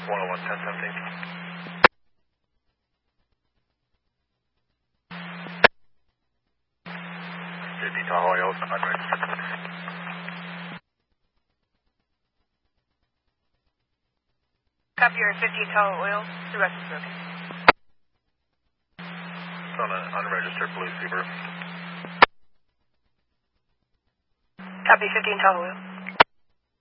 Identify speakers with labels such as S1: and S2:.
S1: 101, 1017. JP Tahoe, unregistered police.
S2: Copy your 50 Tahoe Oil. The rest is broken.
S1: It's on an unregistered police Subaru.
S2: Copy 15 Tahoe Oil.